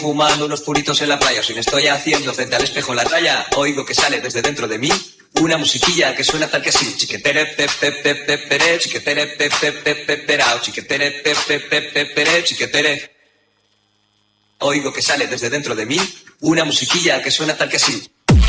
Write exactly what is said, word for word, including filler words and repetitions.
fumando unos puritos en la playa, o si me estoy haciendo frente al espejo la raya, oigo que sale desde dentro de mí una musiquilla que suena tal que así. Chiquetere pe pe pe pe pere, chiquetere pe pe pe pe perao, chiquetere pe pe pe pe pere, chiquetere. Oigo que sale desde dentro de mí una musiquilla que suena tal que así.